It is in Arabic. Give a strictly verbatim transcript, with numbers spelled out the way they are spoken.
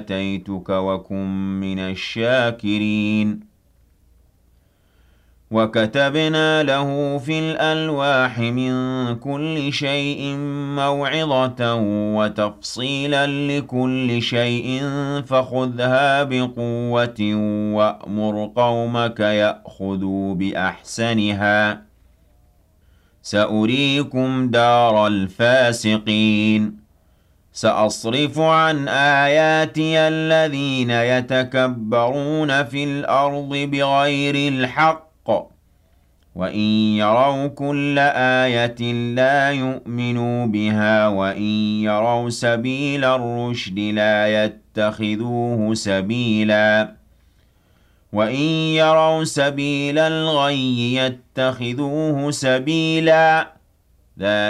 آتيتك وكن من الشاكرين وكتبنا له في الألواح من كل شيء موعظة وتفصيلا لكل شيء فخذها بقوة وأمر قومك يأخذوا بأحسنها سأريكم دار الفاسقين سأصرف عن آياتي الذين يتكبرون في الأرض بغير الحق وإن يروا كل آية لا يؤمنوا بها وإن يروا سبيل الرشد لا يتخذوه سبيلا وإن يروا سبيل الغي يتخذوه سبيلا